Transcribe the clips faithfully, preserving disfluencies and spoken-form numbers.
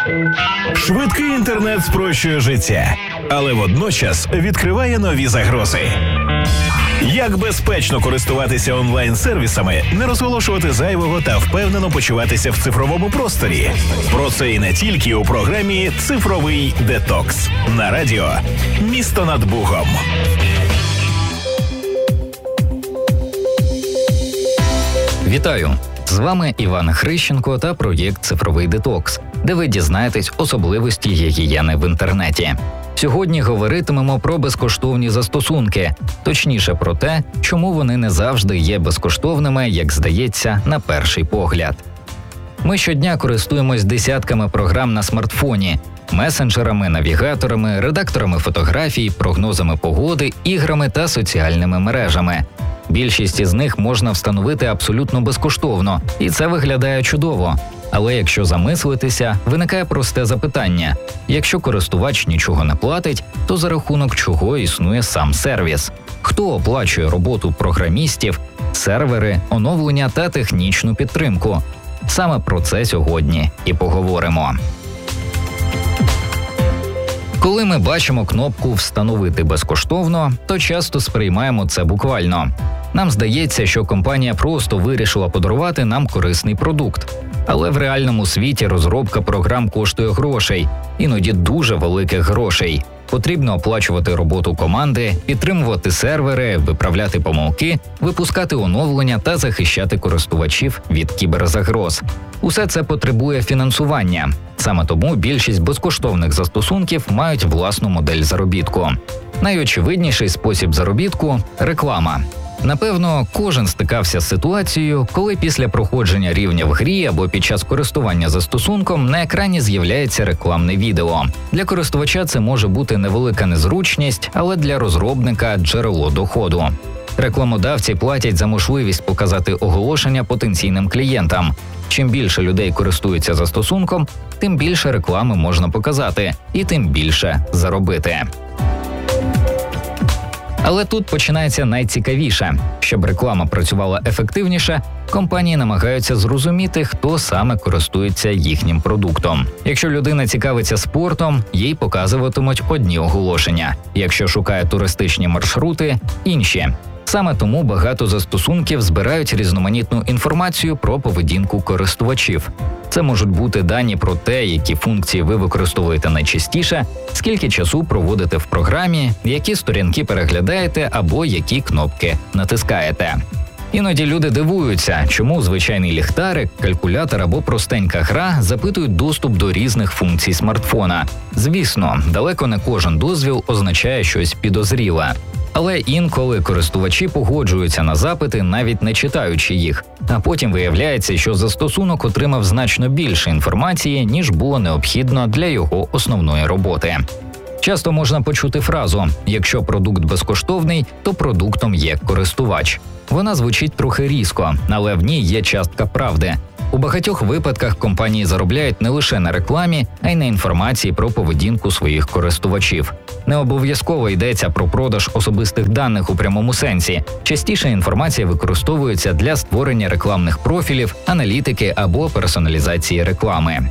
Швидкий інтернет спрощує життя, але водночас відкриває нові загрози. Як безпечно користуватися онлайн-сервісами, не розголошувати зайвого та впевнено почуватися в цифровому просторі? Про це і не тільки у програмі «Цифровий детокс» на радіо «Місто над Бугом». Вітаю! З вами Іван Хрищенко та проєкт «Цифровий детокс», де ви дізнаєтесь особливості гігієни в інтернеті. Сьогодні говоритимемо про безкоштовні застосунки, точніше про те, чому вони не завжди є безкоштовними, як здається, на перший погляд. Ми щодня користуємось десятками програм на смартфоні – месенджерами, навігаторами, редакторами фотографій, прогнозами погоди, іграми та соціальними мережами. Більшість із них можна встановити абсолютно безкоштовно, і це виглядає чудово. Але якщо замислитися, виникає просте запитання. Якщо користувач нічого не платить, то за рахунок чого існує сам сервіс? Хто оплачує роботу програмістів, сервери, оновлення та технічну підтримку? Саме про це сьогодні і поговоримо. Коли ми бачимо кнопку «Встановити безкоштовно», то часто сприймаємо це буквально. Нам здається, що компанія просто вирішила подарувати нам корисний продукт. Але в реальному світі розробка програм коштує грошей, іноді дуже великих грошей. Потрібно оплачувати роботу команди, підтримувати сервери, виправляти помилки, випускати оновлення та захищати користувачів від кіберзагроз. Усе це потребує фінансування. Саме тому більшість безкоштовних застосунків мають власну модель заробітку. Найочевидніший спосіб заробітку – реклама. Напевно, кожен стикався з ситуацією, коли після проходження рівня в грі або під час користування застосунком на екрані з'являється рекламне відео. Для користувача це може бути невелика незручність, але для розробника – джерело доходу. Рекламодавці платять за можливість показати оголошення потенційним клієнтам. Чим більше людей користуються застосунком, тим більше реклами можна показати і тим більше заробити. Але тут починається найцікавіше. Щоб реклама працювала ефективніше, компанії намагаються зрозуміти, хто саме користується їхнім продуктом. Якщо людина цікавиться спортом, їй показуватимуть одні оголошення. Якщо шукає туристичні маршрути – інші. Саме тому багато застосунків збирають різноманітну інформацію про поведінку користувачів. Це можуть бути дані про те, які функції ви використовуєте найчастіше, скільки часу проводите в програмі, які сторінки переглядаєте або які кнопки натискаєте. Іноді люди дивуються, чому звичайний ліхтарик, калькулятор або простенька гра запитують доступ до різних функцій смартфона. Звісно, далеко не кожен дозвіл означає щось підозріле. Але інколи користувачі погоджуються на запити, навіть не читаючи їх. А потім виявляється, що застосунок отримав значно більше інформації, ніж було необхідно для його основної роботи. Часто можна почути фразу «якщо продукт безкоштовний, то продуктом є користувач». Вона звучить трохи різко, але в ній є частка правди. У багатьох випадках компанії заробляють не лише на рекламі, а й на інформації про поведінку своїх користувачів. Не обов'язково йдеться про продаж особистих даних у прямому сенсі. Частіше інформація використовується для створення рекламних профілів, аналітики або персоналізації реклами.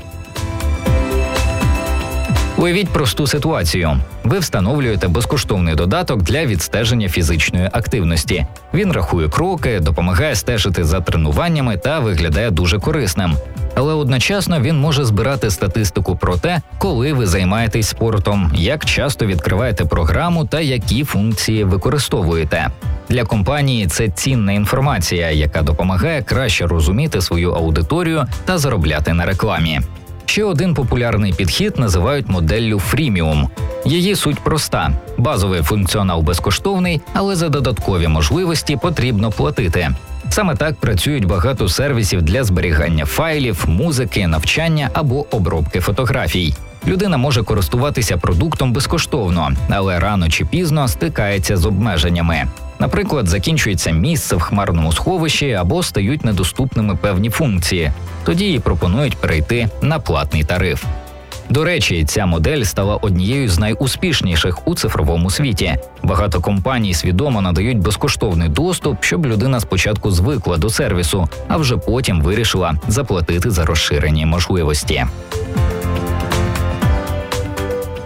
Уявіть просту ситуацію. Ви встановлюєте безкоштовний додаток для відстеження фізичної активності. Він рахує кроки, допомагає стежити за тренуваннями та виглядає дуже корисним. Але одночасно він може збирати статистику про те, коли ви займаєтесь спортом, як часто відкриваєте програму та які функції використовуєте. Для компанії це цінна інформація, яка допомагає краще розуміти свою аудиторію та заробляти на рекламі. Ще один популярний підхід називають моделлю фріміум. Її суть проста – базовий функціонал безкоштовний, але за додаткові можливості потрібно платити. Саме так працюють багато сервісів для зберігання файлів, музики, навчання або обробки фотографій. Людина може користуватися продуктом безкоштовно, але рано чи пізно стикається з обмеженнями. Наприклад, закінчується місце в хмарному сховищі або стають недоступними певні функції. Тоді їй пропонують перейти на платний тариф. До речі, ця модель стала однією з найуспішніших у цифровому світі. Багато компаній свідомо надають безкоштовний доступ, щоб людина спочатку звикла до сервісу, а вже потім вирішила заплатити за розширені можливості.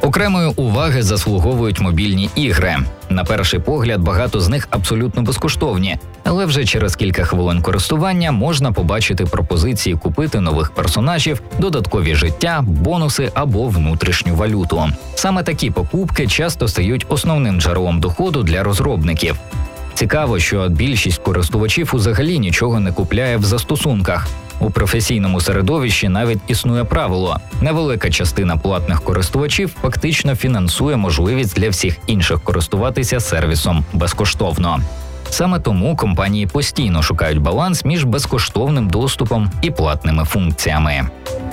Окремої уваги заслуговують мобільні ігри. На перший погляд, багато з них абсолютно безкоштовні, але вже через кілька хвилин користування можна побачити пропозиції купити нових персонажів, додаткові життя, бонуси або внутрішню валюту. Саме такі покупки часто стають основним джерелом доходу для розробників. Цікаво, що більшість користувачів взагалі нічого не купляє в застосунках. У професійному середовищі навіть існує правило – невелика частина платних користувачів фактично фінансує можливість для всіх інших користуватися сервісом безкоштовно. Саме тому компанії постійно шукають баланс між безкоштовним доступом і платними функціями.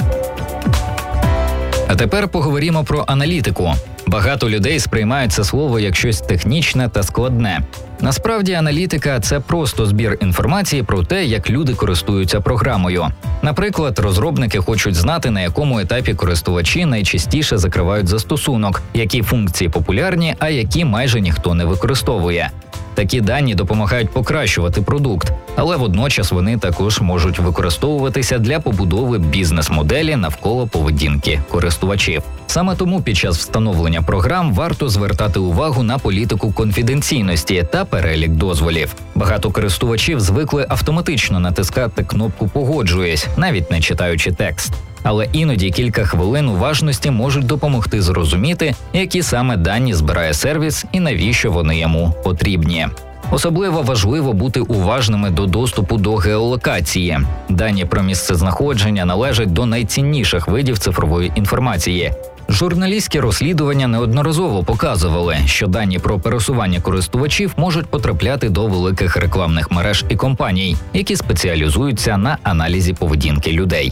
А тепер поговоримо про аналітику. Багато людей сприймають це слово як щось технічне та складне. Насправді, аналітика – це просто збір інформації про те, як люди користуються програмою. Наприклад, розробники хочуть знати, на якому етапі користувачі найчастіше закривають застосунок, які функції популярні, а які майже ніхто не використовує. Такі дані допомагають покращувати продукт, але водночас вони також можуть використовуватися для побудови бізнес-моделі навколо поведінки користувачів. Саме тому під час встановлення програм варто звертати увагу на політику конфіденційності та перелік дозволів. Багато користувачів звикли автоматично натискати кнопку «Погоджуюсь», навіть не читаючи текст. Але іноді кілька хвилин уважності можуть допомогти зрозуміти, які саме дані збирає сервіс і навіщо вони йому потрібні. Особливо важливо бути уважними до доступу до геолокації. Дані про місцезнаходження належать до найцінніших видів цифрової інформації. Журналістські розслідування неодноразово показували, що дані про пересування користувачів можуть потрапляти до великих рекламних мереж і компаній, які спеціалізуються на аналізі поведінки людей.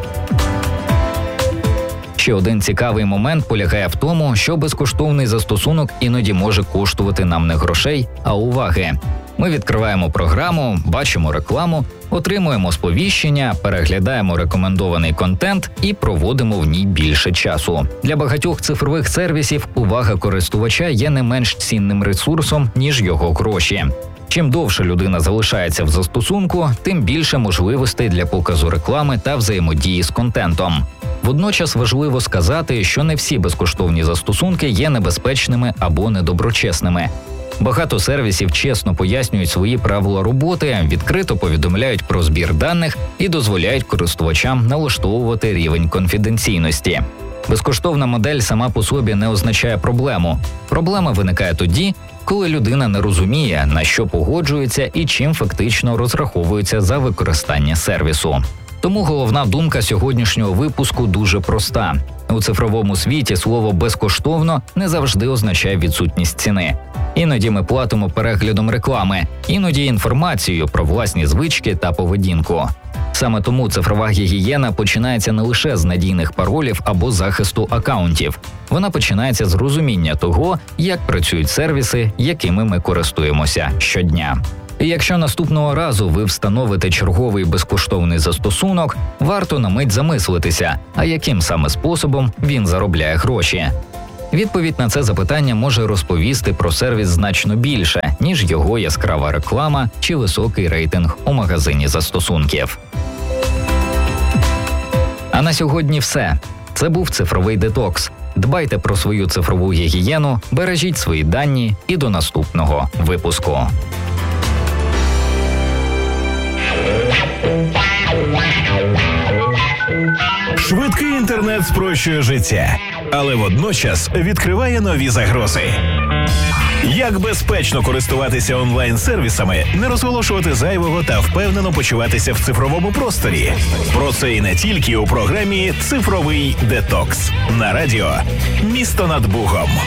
Ще один цікавий момент полягає в тому, що безкоштовний застосунок іноді може коштувати нам не грошей, а уваги. Ми відкриваємо програму, бачимо рекламу, отримуємо сповіщення, переглядаємо рекомендований контент і проводимо в ній більше часу. Для багатьох цифрових сервісів увага користувача є не менш цінним ресурсом, ніж його гроші. Чим довше людина залишається в застосунку, тим більше можливостей для показу реклами та взаємодії з контентом. Водночас важливо сказати, що не всі безкоштовні застосунки є небезпечними або недоброчесними. Багато сервісів чесно пояснюють свої правила роботи, відкрито повідомляють про збір даних і дозволяють користувачам налаштовувати рівень конфіденційності. Безкоштовна модель сама по собі не означає проблему. Проблема виникає тоді, коли людина не розуміє, на що погоджується і чим фактично розраховується за використання сервісу. Тому головна думка сьогоднішнього випуску дуже проста. У цифровому світі слово «безкоштовно» не завжди означає відсутність ціни. Іноді ми платимо переглядом реклами, іноді інформацією про власні звички та поведінку. Саме тому цифрова гігієна починається не лише з надійних паролів або захисту акаунтів. Вона починається з розуміння того, як працюють сервіси, якими ми користуємося щодня. І якщо наступного разу ви встановите черговий безкоштовний застосунок, варто на мить замислитися, а яким саме способом він заробляє гроші. Відповідь на це запитання може розповісти про сервіс значно більше, ніж його яскрава реклама чи високий рейтинг у магазині застосунків. А на сьогодні все. Це був цифровий детокс. Дбайте про свою цифрову гігієну, бережіть свої дані і до наступного випуску. Швидкий інтернет спрощує життя, але водночас відкриває нові загрози. Як безпечно користуватися онлайн-сервісами, не розголошувати зайвого та впевнено почуватися в цифровому просторі? Про це і не тільки у програмі «Цифровий детокс» на радіо «Місто над Бугом».